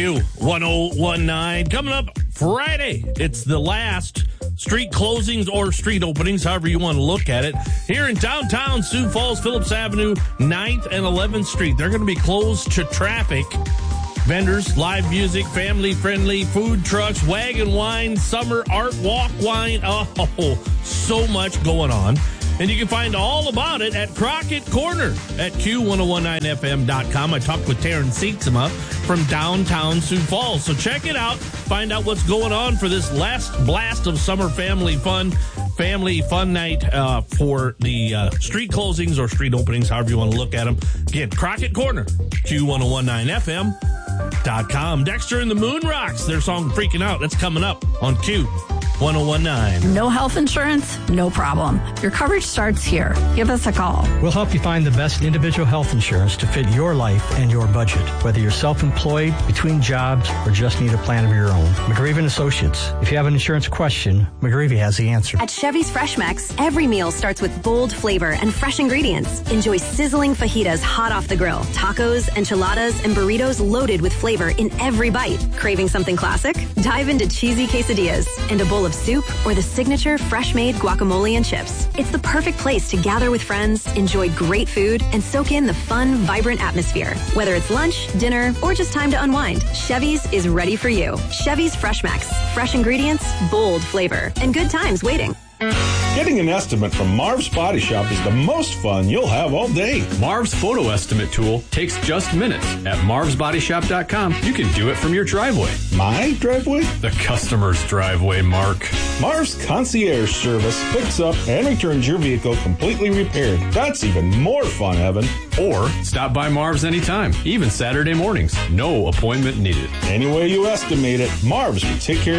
Q1019. Coming up Friday, it's the last street closings or street openings, however you want to look at it, here in downtown Sioux Falls, Phillips Avenue, 9th and 11th Street. They're going to be closed to traffic. Vendors, live music, family-friendly, food trucks, wagon wine, summer art, walk wine. Oh, so much going on. And you can find all about it at Crockett Corner at Q1019FM.com. I talked with Taryn Seatsema from downtown Sioux Falls. So check it out. Find out what's going on for this last blast of summer family fun night for the street closings or street openings, however you want to look at them. Again, Crockett Corner, Q1019FM.com. Dexter and the Moon Rocks, their song Freaking Out. That's coming up on Q1019. No health insurance? No problem. Your coverage starts here. Give us a call. We'll help you find the best individual health insurance to fit your life and your budget. Whether you're self-employed, between jobs, or just need a plan of your own. McGreevy & Associates. If you have an insurance question, McGreevy has the answer. At Chevy's Fresh Max, every meal starts with bold flavor and fresh ingredients. Enjoy sizzling fajitas hot off the grill, tacos, enchiladas, and burritos loaded with flavor in every bite. Craving something classic? Dive into cheesy quesadillas and a bowl of soup or the signature fresh-made guacamole and chips. It's the perfect place to gather with friends, enjoy great food, and soak in the fun, vibrant atmosphere. Whether it's lunch, dinner, or just time to unwind, Chevy's is ready for you. Chevy's Fresh Max. Fresh ingredients, bold flavor, and good times waiting. Getting an estimate from Marv's Body Shop is the most fun you'll have all day. Marv's photo estimate tool takes just minutes. At marvsbodyshop.com, you can do it from your driveway. My driveway? The customer's driveway, Mark. Marv's Concierge Service picks up and returns your vehicle completely repaired. That's even more fun, Evan. Or stop by Marv's anytime, even Saturday mornings. No appointment needed. Any way you estimate it, Marv's will take care